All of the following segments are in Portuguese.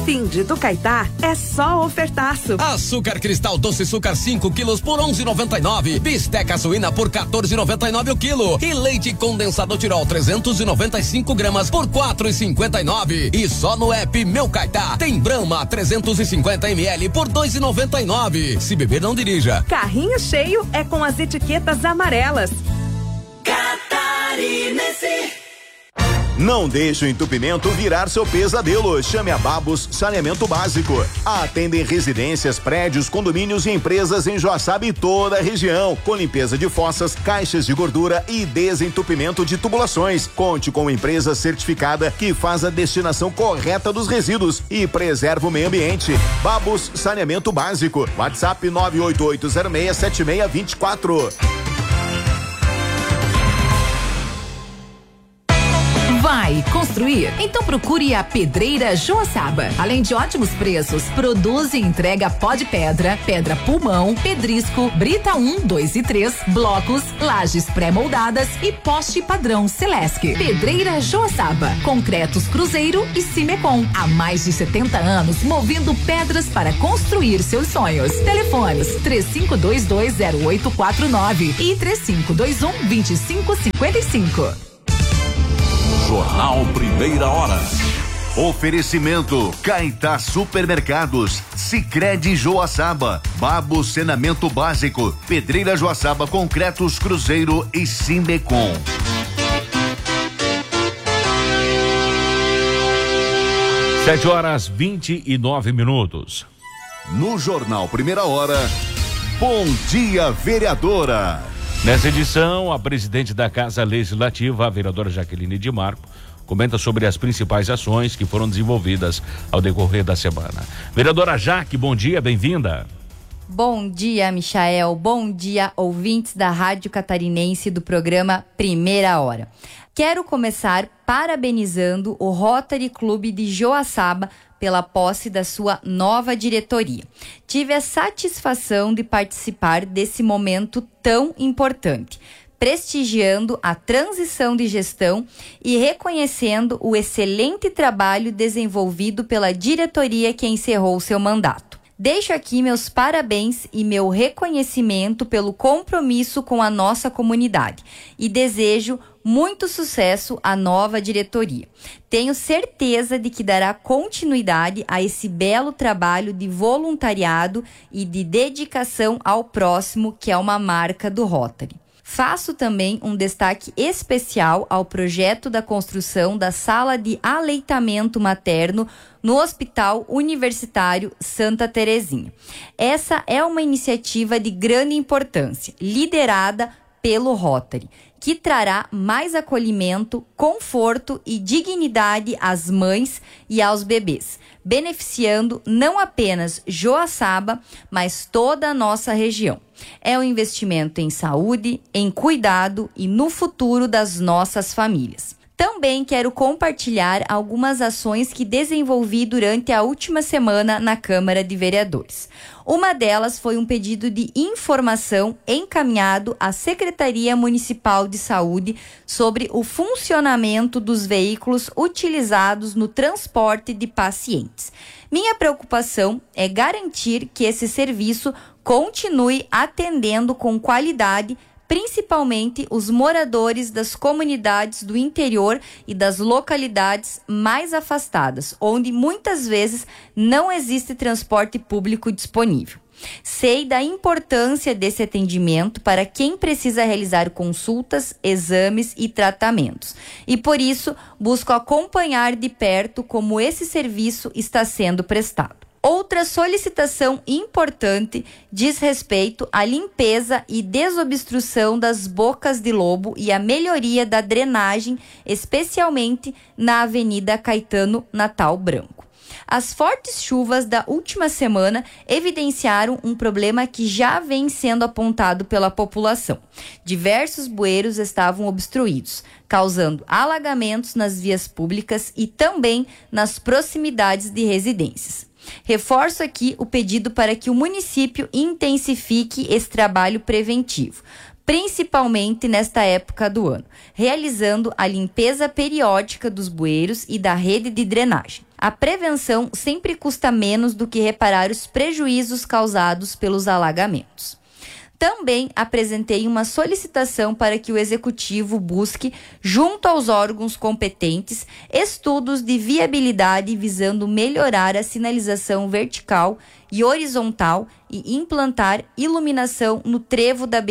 fim de Tucaitá é só ofertaço. Açúcar cristal doce açúcar 5 quilos por 11,99. Bisteca suína por 14,99 o quilo. E leite condensado Tirol 395 gramas por 4,59. E só no app Meu Caetá tem Brahma 350 ml por 2,99. Se beber, não dirija. Carrinho cheio é com as etiquetas amarelas. Catarinense. Não deixe o entupimento virar seu pesadelo. Chame a Babos Saneamento Básico. Atendem residências, prédios, condomínios e empresas em Joaçaba e toda a região. Com limpeza de fossas, caixas de gordura e desentupimento de tubulações. Conte com uma empresa certificada que faz a destinação correta dos resíduos e preserva o meio ambiente. Babos Saneamento Básico. WhatsApp 988067624. Vai construir? Então procure a Pedreira Joaçaba. Além de ótimos preços, produz e entrega pó de pedra, pedra pulmão, pedrisco, brita 1, 2 e 3, blocos, lajes pré-moldadas e poste padrão Celesc. Pedreira Joaçaba, concretos Cruzeiro e Cimecom. Há mais de 70 anos movendo pedras para construir seus sonhos. Telefones 35220849 e 3521-2555. Jornal Primeira Hora. Oferecimento Caetá Supermercados, Sicredi Joaçaba, Babo Saneamento Básico, Pedreira Joaçaba Concretos Cruzeiro e Simbecom. Sete horas 29 minutos. No Jornal Primeira Hora, Bom Dia Vereadora. Nessa edição, a presidente da Casa Legislativa, a vereadora Jaqueline de Marco, comenta sobre as principais ações que foram desenvolvidas ao decorrer da semana. Vereadora Jaque, bom dia, bem-vinda. Bom dia, Michael. Bom dia, ouvintes da Rádio Catarinense do programa Primeira Hora. Quero começar parabenizando o Rotary Clube de Joaçaba pela posse da sua nova diretoria. Tive a satisfação de participar desse momento tão importante, prestigiando a transição de gestão e reconhecendo o excelente trabalho desenvolvido pela diretoria que encerrou seu mandato. Deixo aqui meus parabéns e meu reconhecimento pelo compromisso com a nossa comunidade e desejo muito sucesso à nova diretoria. Tenho certeza de que dará continuidade a esse belo trabalho de voluntariado e de dedicação ao próximo, que é uma marca do Rotary. Faço também um destaque especial ao projeto da construção da sala de aleitamento materno no Hospital Universitário Santa Terezinha. Essa é uma iniciativa de grande importância, liderada pelo Rotary, que trará mais acolhimento, conforto e dignidade às mães e aos bebês, beneficiando não apenas Joaçaba, mas toda a nossa região. É um investimento em saúde, em cuidado e no futuro das nossas famílias. Também quero compartilhar algumas ações que desenvolvi durante a última semana na Câmara de Vereadores. Uma delas foi um pedido de informação encaminhado à Secretaria Municipal de Saúde sobre o funcionamento dos veículos utilizados no transporte de pacientes. Minha preocupação é garantir que esse serviço continue atendendo com qualidade, principalmente os moradores das comunidades do interior e das localidades mais afastadas, onde muitas vezes não existe transporte público disponível. Sei da importância desse atendimento para quem precisa realizar consultas, exames e tratamentos. E por isso, busco acompanhar de perto como esse serviço está sendo prestado. Outra solicitação importante diz respeito à limpeza e desobstrução das bocas de lobo e à melhoria da drenagem, especialmente na Avenida Caetano Natal Branco. As fortes chuvas da última semana evidenciaram um problema que já vem sendo apontado pela população. Diversos bueiros estavam obstruídos, causando alagamentos nas vias públicas e também nas proximidades de residências. Reforço aqui o pedido para que o município intensifique esse trabalho preventivo, principalmente nesta época do ano, realizando a limpeza periódica dos bueiros e da rede de drenagem. a prevenção sempre custa menos do que reparar os prejuízos causados pelos alagamentos. Também apresentei uma solicitação para que o Executivo busque, junto aos órgãos competentes, estudos de viabilidade visando melhorar a sinalização vertical e horizontal e implantar iluminação no trevo da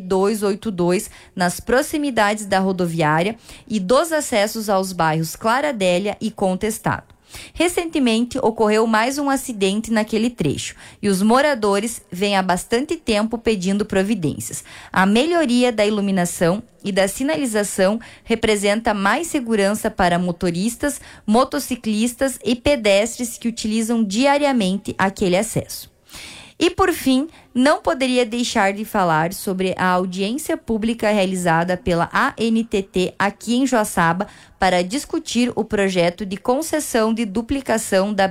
BR-282 nas proximidades da rodoviária e dos acessos aos bairros Claradélia e Contestado. Recentemente, ocorreu mais um acidente naquele trecho e os moradores vêm há bastante tempo pedindo providências. A melhoria da iluminação e da sinalização representa mais segurança para motoristas, motociclistas e pedestres que utilizam diariamente aquele acesso. E, por fim, não poderia deixar de falar sobre a audiência pública realizada pela ANTT aqui em Joaçaba para discutir o projeto de concessão de duplicação da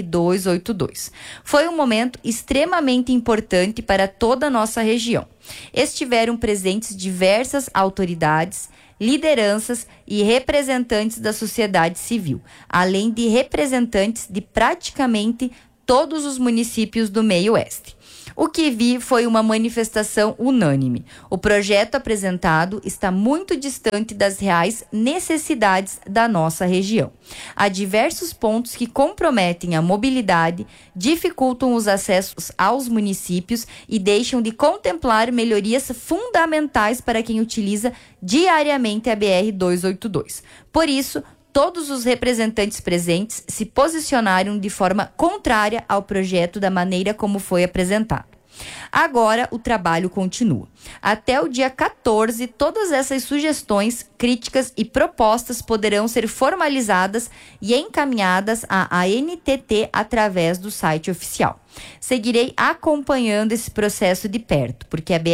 BR-282. Foi um momento extremamente importante para toda a nossa região. Estiveram presentes diversas autoridades, lideranças e representantes da sociedade civil, além de representantes de praticamente todos os municípios do Meio-Oeste. O que vi foi uma manifestação unânime. O projeto apresentado está muito distante das reais necessidades da nossa região. Há diversos pontos que comprometem a mobilidade, dificultam os acessos aos municípios e deixam de contemplar melhorias fundamentais para quem utiliza diariamente a BR-282. Por isso, todos os representantes presentes se posicionaram de forma contrária ao projeto da maneira como foi apresentado. Agora o trabalho continua. Até o dia 14, todas essas sugestões, críticas e propostas poderão ser formalizadas e encaminhadas à ANTT através do site oficial. Seguirei acompanhando esse processo de perto, porque a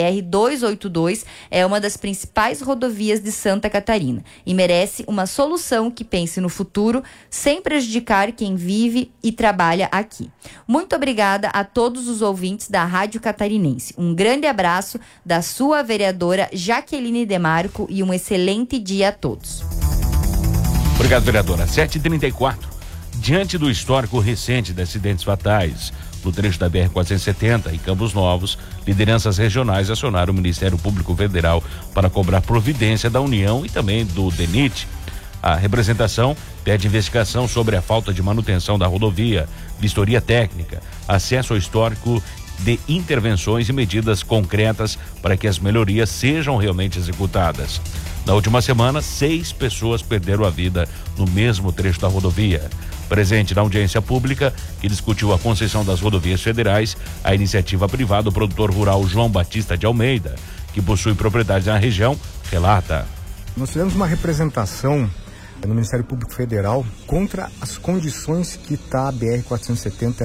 BR-282 é uma das principais rodovias de Santa Catarina e merece uma solução que pense no futuro, sem prejudicar quem vive e trabalha aqui. Muito obrigada a todos os ouvintes da Rádio Catarinense. Um grande abraço da sua vereadora Jaqueline Demarco e um excelente dia a todos. Obrigado, vereadora. 7h34. Diante do histórico recente de acidentes fatais no trecho da BR-470 em Campos Novos, lideranças regionais acionaram o Ministério Público Federal para cobrar providência da União e também do DENIT. A representação pede investigação sobre a falta de manutenção da rodovia, vistoria técnica, acesso ao histórico de intervenções e medidas concretas para que as melhorias sejam realmente executadas. Na última semana, 6 pessoas perderam a vida no mesmo trecho da rodovia. Presente na audiência pública, que discutiu a concessão das rodovias federais, a iniciativa privada, o produtor rural João Batista de Almeida, que possui propriedades na região, relata. Nós fizemos uma representação no Ministério Público Federal contra as condições que está a BR-470 e a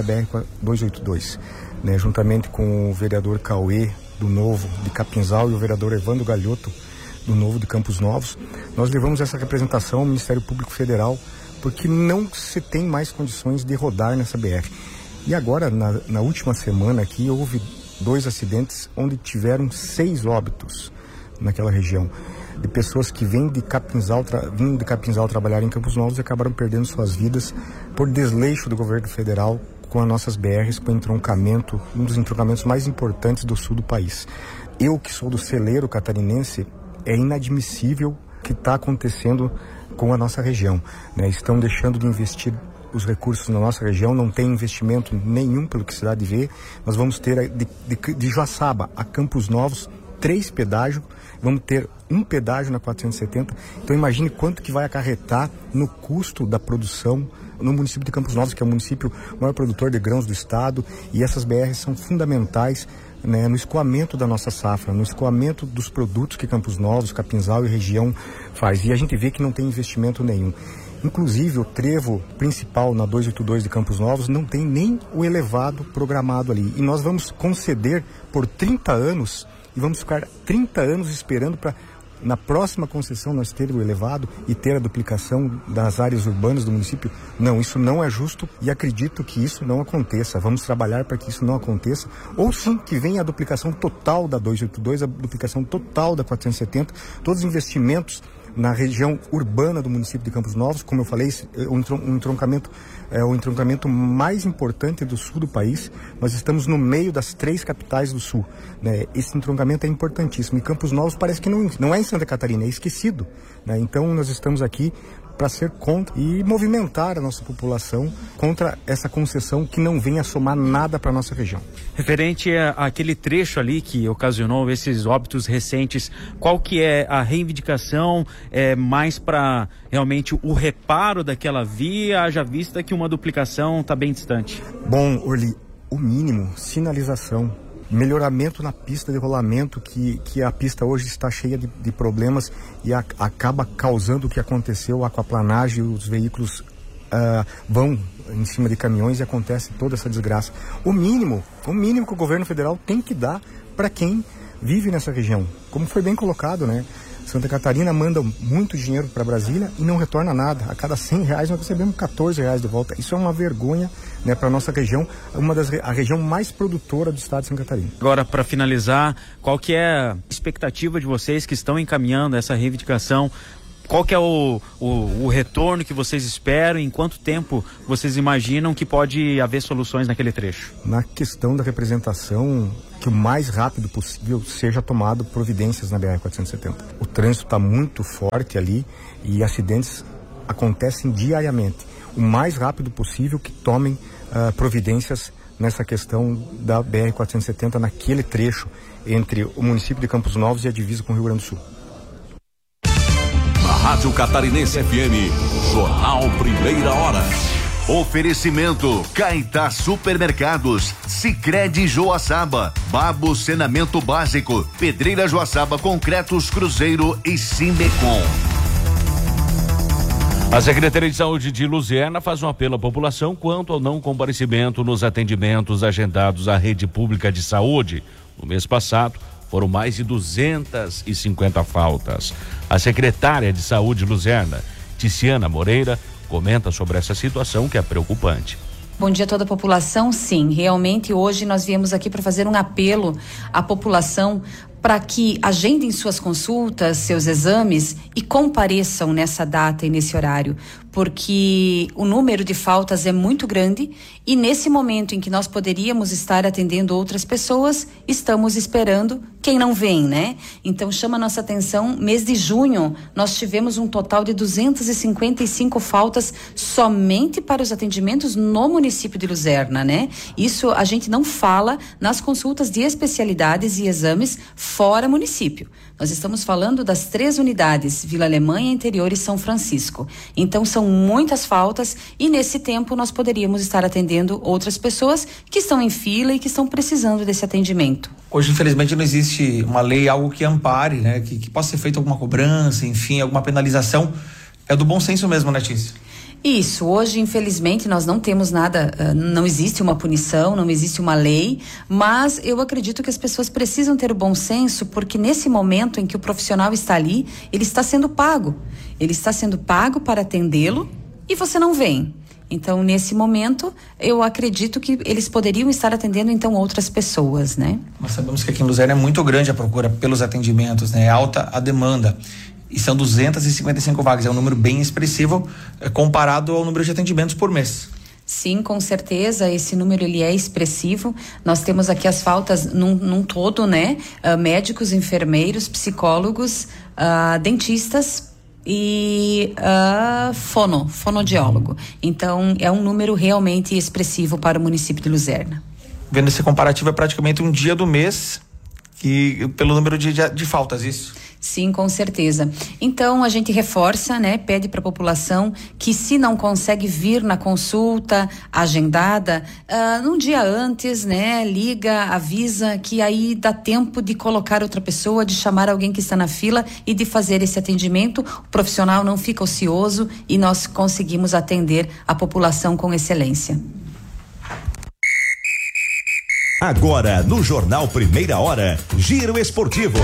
BR-282, né, juntamente com o vereador Cauê, do Novo, de Capinzal, e o vereador Evandro Galhoto, do Novo, de Campos Novos. Nós levamos essa representação ao Ministério Público Federal porque não se tem mais condições de rodar nessa BR. E agora, na última semana aqui, houve 2 acidentes onde tiveram 6 óbitos naquela região, de pessoas que vêm de Capinzal trabalhar em Campos Novos e acabaram perdendo suas vidas por desleixo do governo federal com as nossas BRs, com o entroncamento, um dos entroncamentos mais importantes do sul do país. Eu, que sou do celeiro catarinense, é inadmissível o que está acontecendo com a nossa região, né? Estão deixando de investir os recursos na nossa região, não tem investimento nenhum, pelo que se dá de ver. Nós vamos ter de Joaçaba a Campos Novos 3 pedágios, vamos ter 1 pedágio na 470, então imagine quanto que vai acarretar no custo da produção no município de Campos Novos, que é o município maior produtor de grãos do estado, e essas BRs são fundamentais, né, no escoamento da nossa safra, no escoamento dos produtos que Campos Novos, Capinzal e região faz, e a gente vê que não tem investimento nenhum. Inclusive o trevo principal na 282 de Campos Novos não tem nem o elevado programado ali, e nós vamos conceder por 30 anos e vamos ficar 30 anos esperando para na próxima concessão nós ter o elevado e ter a duplicação das áreas urbanas do município. Não, isso não é justo e acredito que isso não aconteça. Vamos trabalhar para que isso não aconteça, ou sim que venha a duplicação total da 282, a duplicação total da 470, todos os investimentos Na região urbana do município de Campos Novos, como eu falei, o entroncamento mais importante do sul do país. Nós estamos no meio das 3 capitais do sul, né? Esse entroncamento é importantíssimo. E Campos Novos parece que não é em Santa Catarina, é esquecido, né? Então nós estamos aqui para ser contra e movimentar a nossa população contra essa concessão que não vem a somar nada para a nossa região. Referente àquele trecho ali que ocasionou esses óbitos recentes, qual que é a reivindicação? É mais para realmente o reparo daquela via, haja vista que uma duplicação está bem distante? Bom, Orly, o mínimo, sinalização, melhoramento na pista de rolamento, que a pista hoje está cheia de problemas e acaba causando o que aconteceu, a aquaplanagem, os veículos vão em cima de caminhões e acontece toda essa desgraça. O mínimo que o governo federal tem que dar para quem vive nessa região, como foi bem colocado, né? Santa Catarina manda muito dinheiro para Brasília e não retorna nada. A cada R$100 nós recebemos R$14 de volta. Isso é uma vergonha, né, para a nossa região, a região mais produtora do estado de Santa Catarina. Agora, para finalizar, qual que é a expectativa de vocês que estão encaminhando essa reivindicação? Qual que é o retorno que vocês esperam? Em quanto tempo vocês imaginam que pode haver soluções naquele trecho? Na questão da representação, que o mais rápido possível seja tomado providências na BR-470. O trânsito está muito forte ali e acidentes acontecem diariamente. O mais rápido possível que tomem providências nessa questão da BR-470 naquele trecho entre o município de Campos Novos e a divisa com o Rio Grande do Sul. Rádio Catarinense FM, Jornal Primeira Hora. Oferecimento Caetá Supermercados, Sicredi Joaçaba, Babo Saneamento Básico, Pedreira Joaçaba Concretos Cruzeiro e Simbecom. A Secretaria de Saúde de Luzerna faz um apelo à população quanto ao não comparecimento nos atendimentos agendados à rede pública de saúde. No mês passado, foram mais de 250 faltas. A secretária de Saúde de Luzerna, Ticiana Moreira, comenta sobre essa situação que é preocupante. Bom dia a toda a população. Sim, realmente hoje nós viemos aqui para fazer um apelo à população para que agendem suas consultas, seus exames e compareçam nessa data e nesse horário, porque o número de faltas é muito grande e nesse momento em que nós poderíamos estar atendendo outras pessoas, estamos esperando quem não vem, né? Então chama a nossa atenção, mês de junho nós tivemos um total de 255 faltas somente para os atendimentos no município de Luzerna, né? Isso a gente não fala nas consultas de especialidades e exames fora município. Nós estamos falando das 3 unidades, Vila Alemanha, Interior e São Francisco. Então são muitas faltas e nesse tempo nós poderíamos estar atendendo outras pessoas que estão em fila e que estão precisando desse atendimento. Hoje, infelizmente, não existe uma lei, algo que ampare, né? Que possa ser feita alguma cobrança, enfim, alguma penalização. É do bom senso mesmo, né, Tícia? Isso, hoje infelizmente nós não temos nada, não existe uma punição, não existe uma lei, mas eu acredito que as pessoas precisam ter o bom senso, porque nesse momento em que o profissional está ali, ele está sendo pago para atendê-lo e você não vem. Então, nesse momento, eu acredito que eles poderiam estar atendendo, então, outras pessoas, né? Nós sabemos que aqui em Luzerna é muito grande a procura pelos atendimentos, né? É alta a demanda. E são 255 vagas, é um número bem expressivo comparado ao número de atendimentos por mês. Sim, com certeza, esse número ele é expressivo. Nós temos aqui as faltas num todo, né? Médicos, enfermeiros, psicólogos, dentistas e fonoaudiólogo. Então, é um número realmente expressivo para o município de Luzerna. Vendo esse comparativo, é praticamente um dia do mês pelo número de faltas, isso? Sim, com certeza. Então, a gente reforça, né? Pede para a população que se não consegue vir na consulta agendada, num dia antes, né? Liga, avisa, que aí dá tempo de colocar outra pessoa, de chamar alguém que está na fila e de fazer esse atendimento. O profissional não fica ocioso e nós conseguimos atender a população com excelência. Agora, no Jornal Primeira Hora, Giro Esportivo.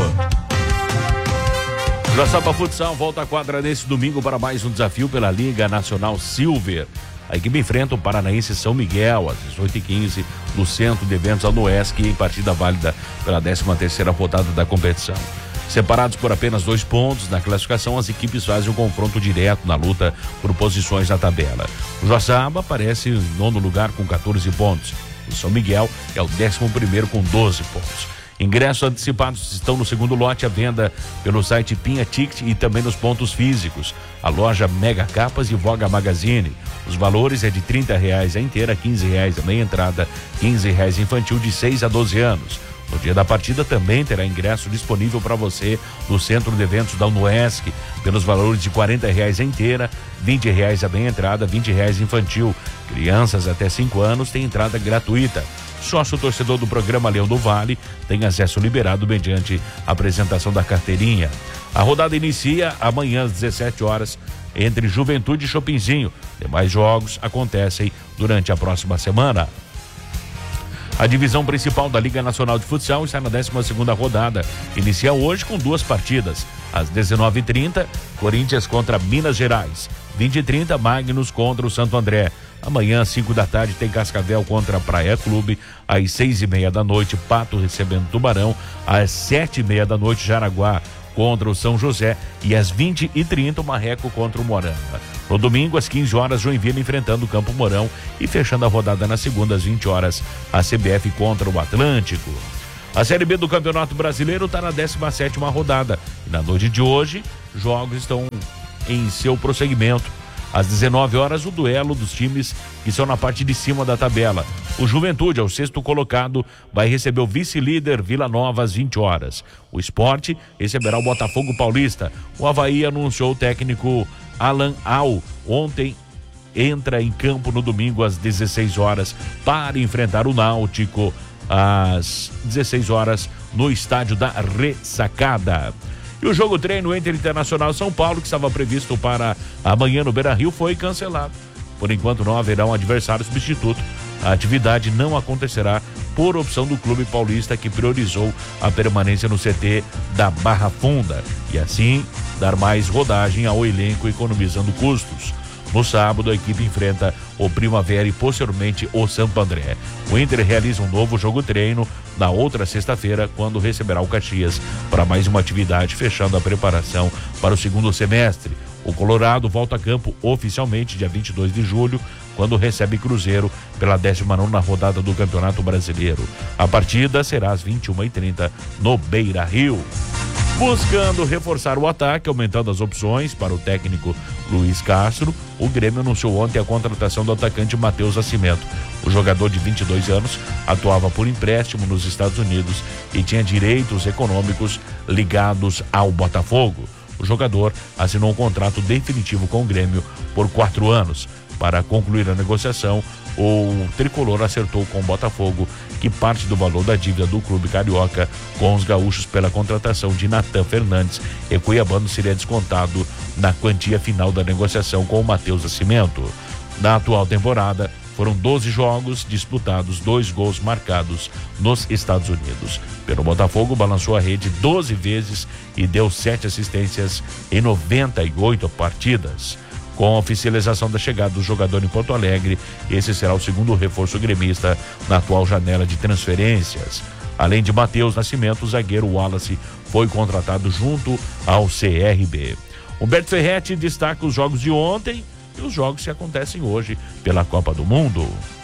Joaçaba Futsal volta à quadra nesse domingo para mais um desafio pela Liga Nacional Silver. A equipe enfrenta o Paranaense São Miguel às 18h15 no Centro de Eventos Anoesc, em partida válida pela 13ª rodada da competição. Separados por apenas 2 pontos na classificação, as equipes fazem um confronto direto na luta por posições na tabela. O Joaçaba aparece em 9º lugar com 14 pontos. O São Miguel é o 11º com 12 pontos. Ingressos antecipados estão no segundo lote à venda pelo site Pinha Ticket e também nos pontos físicos. A loja Mega Capas e Voga Magazine. Os valores é de R$30 a inteira, R$15 a meia entrada, R$15 infantil de 6 a 12 anos. No dia da partida também terá ingresso disponível para você no Centro de Eventos da UNOESC, pelos valores de R$40 a inteira, R$20 a meia entrada, R$20 infantil. Crianças até 5 anos têm entrada gratuita. Sócio torcedor do programa Leão do Vale tem acesso liberado mediante a apresentação da carteirinha. A rodada inicia amanhã às 17 horas entre Juventude e Chopinzinho. Demais jogos acontecem durante a próxima semana. A divisão principal da Liga Nacional de Futsal está na 12ª rodada. Inicia hoje com 2 partidas. Às 19h30, Corinthians contra Minas Gerais. 20h30, Magnus contra o Santo André. Amanhã, às 5 da tarde, tem Cascavel contra a Praia Clube. Às 6h30 da noite, Pato recebendo Tubarão. Às 7h30 da noite, Jaraguá contra o São José. E às 20h30, o Marreco contra o Moranga. No domingo, às 15 horas, Joinville enfrentando o Campo Mourão. E fechando a rodada na segunda, às 20 horas, a CBF contra o Atlântico. A Série B do Campeonato Brasileiro está na 17ª rodada. E na noite de hoje, jogos estão em seu prosseguimento. Às 19 horas, o duelo dos times que são na parte de cima da tabela. O Juventude, é o 6º colocado, vai receber o vice-líder Vila Nova às 20 horas. O Sport receberá o Botafogo Paulista. O Avaí anunciou o técnico Alan Al. Ontem entra em campo no domingo às 16 horas para enfrentar o Náutico às 16 horas no estádio da Ressacada. E o jogo treino entre Internacional e São Paulo, que estava previsto para amanhã no Beira-Rio, foi cancelado. Por enquanto não haverá um adversário substituto. A atividade não acontecerá por opção do clube paulista, que priorizou a permanência no CT da Barra Funda e assim dar mais rodagem ao elenco, economizando custos. No sábado, a equipe enfrenta o Primavera e posteriormente o Santo André. O Inter realiza um novo jogo treino na outra sexta-feira, quando receberá o Caxias para mais uma atividade, fechando a preparação para o segundo semestre. O Colorado volta a campo oficialmente dia 22 de julho, quando recebe Cruzeiro pela 19ª rodada do Campeonato Brasileiro. A partida será às 21h30 no Beira-Rio. Buscando reforçar o ataque, aumentando as opções para o técnico Luiz Castro, o Grêmio anunciou ontem a contratação do atacante Matheus Nascimento. O jogador de 22 anos atuava por empréstimo nos Estados Unidos e tinha direitos econômicos ligados ao Botafogo. O jogador assinou um contrato definitivo com o Grêmio por 4 anos. Para concluir a negociação, o tricolor acertou com o Botafogo que parte do valor da dívida do clube carioca com os gaúchos pela contratação de Natan Fernandes e Cuiabano seria descontado na quantia final da negociação com o Matheus Nascimento. Na atual temporada, foram 12 jogos disputados, 2 gols marcados nos Estados Unidos. Pelo Botafogo, balançou a rede 12 vezes e deu 7 assistências em 98 partidas. Com a oficialização da chegada do jogador em Porto Alegre, esse será o segundo reforço gremista na atual janela de transferências. Além de Matheus Nascimento, o zagueiro Wallace foi contratado junto ao CRB. Humberto Ferretti destaca os jogos de ontem e os jogos que acontecem hoje pela Copa do Mundo.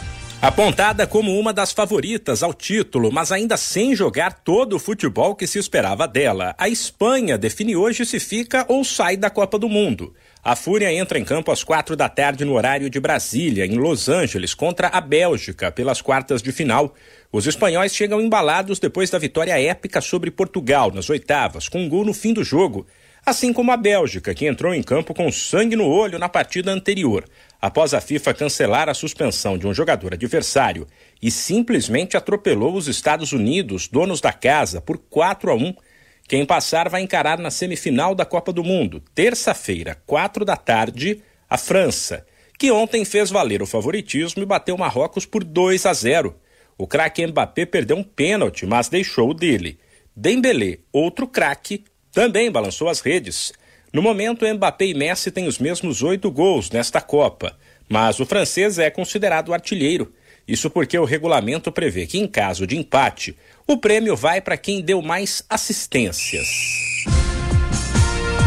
Apontada como uma das favoritas ao título, mas ainda sem jogar todo o futebol que se esperava dela, a Espanha define hoje se fica ou sai da Copa do Mundo. A Fúria entra em campo às 4 da tarde no horário de Brasília, em Los Angeles, contra a Bélgica, pelas quartas de final. Os espanhóis chegam embalados depois da vitória épica sobre Portugal nas oitavas, com um gol no fim do jogo. Assim como a Bélgica, que entrou em campo com sangue no olho na partida anterior, após a FIFA cancelar a suspensão de um jogador adversário e simplesmente atropelou os Estados Unidos, donos da casa, por 4-1. Quem passar vai encarar na semifinal da Copa do Mundo, terça-feira, 4 da tarde, a França, que ontem fez valer o favoritismo e bateu Marrocos por 2-0. O craque Mbappé perdeu um pênalti, mas deixou o dele. Dembélé, outro craque, também balançou as redes. No momento, Mbappé e Messi têm os mesmos 8 gols nesta Copa, mas o francês é considerado artilheiro. Isso porque o regulamento prevê que, em caso de empate, o prêmio vai para quem deu mais assistências.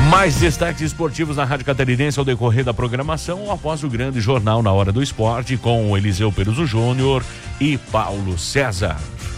Mais destaques esportivos na Rádio Catarinense ao decorrer da programação, após o grande jornal Na Hora do Esporte, com o Eliseu Peruso Júnior e Paulo César.